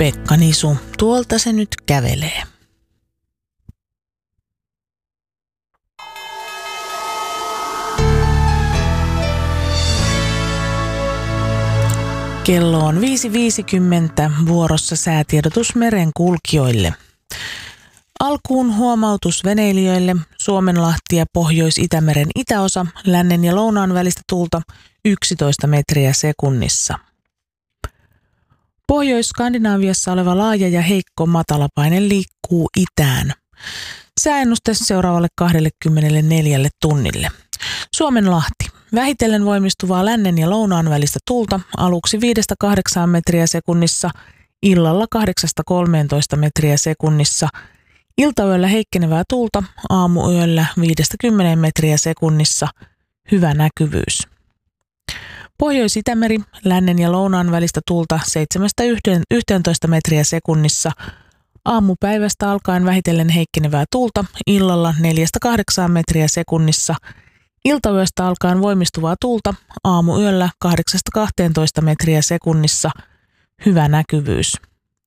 Pekka Nisu, tuolta se nyt kävelee. Kello on 5.50, vuorossa säätiedotus merenkulkijoille. Alkuun huomautus veneilijöille: Suomenlahti ja Pohjois-Itämeren itäosa, lännen ja lounaan välistä tuulta 11 metriä sekunnissa. Pohjois-Skandinaaviassa oleva laaja ja heikko matalapaine liikkuu itään. Sääennuste seuraavalle 24 tunnille. Suomenlahti. Vähitellen voimistuvaa lännen ja lounaan välistä tuulta, aluksi 5-8 metriä sekunnissa, illalla 8-13 metriä sekunnissa. Iltayöllä heikkenevää tuulta, aamuyöllä 5-10 metriä sekunnissa. Hyvä näkyvyys. Pohjois-Itämeri, lännen ja lounaan välistä tuulta 7-11 metriä sekunnissa. Aamupäivästä alkaen vähitellen heikkenevää tuulta, illalla 4-8 metriä sekunnissa. Iltayöstä alkaen voimistuvaa tuulta, aamuyöllä 8-12 metriä sekunnissa. Hyvä näkyvyys.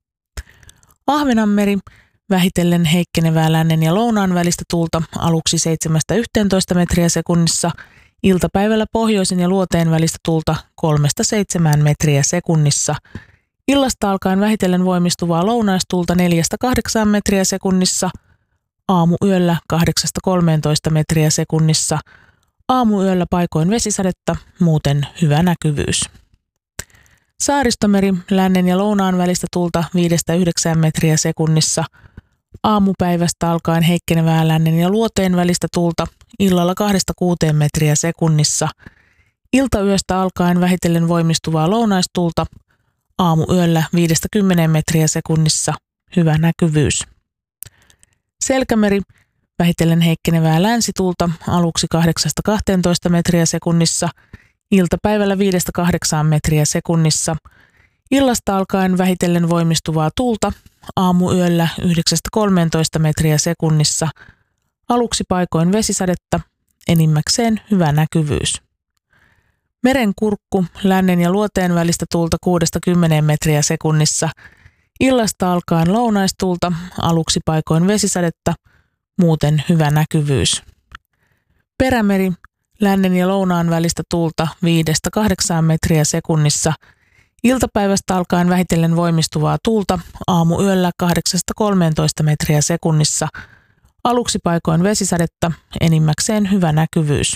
Ahvenanmeri, vähitellen heikkenevää lännen ja lounaan välistä tuulta, aluksi 7-11 metriä sekunnissa. Iltapäivällä pohjoisen ja luoteen välistä tuulta 3-7 metriä sekunnissa. Illasta alkaen vähitellen voimistuvaa lounaistuulta 4-8 metriä sekunnissa. Aamuyöllä 8-13 metriä sekunnissa. Aamuyöllä paikoin vesisadetta, muuten hyvä näkyvyys. Saaristomeri, lännen ja lounaan välistä tuulta 5-9 metriä sekunnissa. Aamupäivästä alkaen heikkenevää lännen ja luoteen välistä tuulta, illalla 2-6 metriä sekunnissa. Iltayöstä alkaen vähitellen voimistuvaa lounaistuulta, aamuyöllä 5-10 metriä sekunnissa. Hyvä näkyvyys. Selkämeri, vähitellen heikkenevää länsituulta, aluksi 8-12 metriä sekunnissa, iltapäivällä 5-8 metriä sekunnissa. Illasta alkaen vähitellen voimistuvaa tuulta, aamuyöllä 9-13 metriä sekunnissa. Aluksi paikoin vesisadetta, enimmäkseen hyvä näkyvyys. Merenkurkku, lännen ja luoteen välistä tuulta 6-10 metriä sekunnissa. Illasta alkaen lounaistuulta, aluksi paikoin vesisadetta, muuten hyvä näkyvyys. Perämeri, lännen ja lounaan välistä tuulta 5-8 metriä sekunnissa. Iltapäivästä alkaen vähitellen voimistuvaa tuulta, aamuyöllä 8-13 metriä sekunnissa. Aluksi paikoin vesisadetta, enimmäkseen hyvä näkyvyys.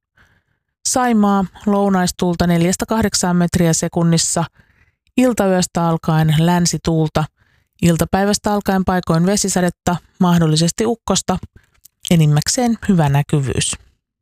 Saimaa, lounaistuulta 4-8 metriä sekunnissa. Iltayöstä alkaen länsituulta. Iltapäivästä alkaen paikoin vesisadetta, mahdollisesti ukkosta, enimmäkseen hyvä näkyvyys.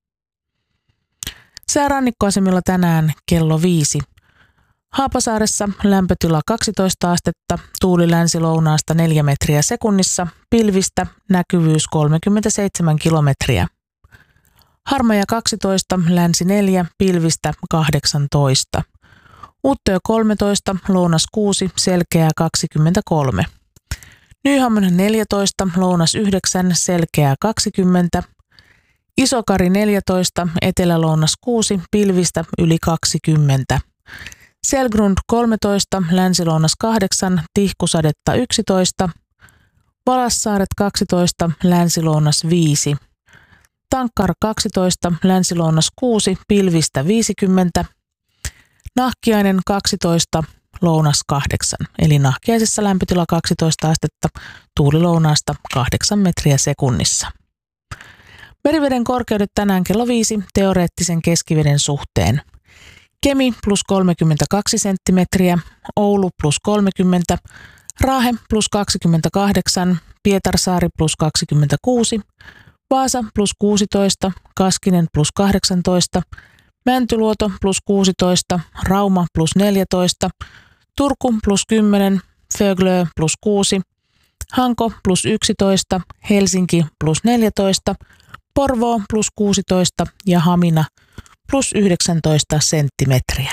Säärannikkoasemilla tänään kello 5. Haapasaaressa lämpötila 12 astetta, tuuli länsi-lounaasta 4 metriä sekunnissa, pilvistä, näkyvyys 37 kilometriä. Harmaja 12, länsi 4, pilvistä 18. Uuttöö 13, lounas 6, selkeää 23. Nyhamn 14, lounas 9, selkeää 20. Isokari 14, etelä-lounas 6, pilvistä yli 20. Selgrund 13, länsi-lounas 8, tihkusadetta 11. Valassaaret 12, länsi-lounas 5. Tankkar 12, länsi-lounas 6, pilvistä 50. Nahkiainen 12, lounas 8, eli Nahkiaisessa lämpötila 12 astetta, tuuli lounaasta 8 metriä sekunnissa. Meriveden korkeudet tänään kello 5 teoreettisen keskiveden suhteen. Kemi plus 32 senttimetriä, Oulu plus 30, Raahe plus 28, Pietarsaari plus 26, Vaasa plus 16, Kaskinen plus 18, Mäntyluoto plus 16, Rauma plus 14, Turku plus 10, Föglö plus 6, Hanko plus 11, Helsinki plus 14, Porvoo plus 16 ja Hamina plus 19 senttimetriä.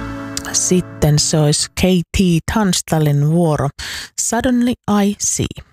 Sitten se olisi KT Tunstallin vuoro. Suddenly I See.